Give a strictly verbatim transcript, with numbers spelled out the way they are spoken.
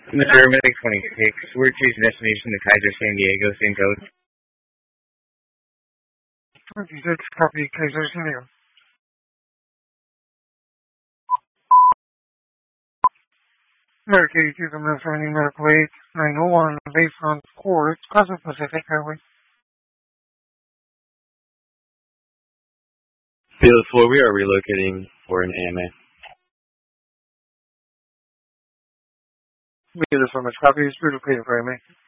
The Paramedic twenty-six, we're choosing destination to Kaiser San Diego, same code. twenty-six, copy, Kaiser San Diego. America eighty-two, the Master Medical eight nine oh one, Bayfront Court, Casa Pacific Highway. Field four, we are relocating for an A M A. We did it so much copy, it's relocated for A M A.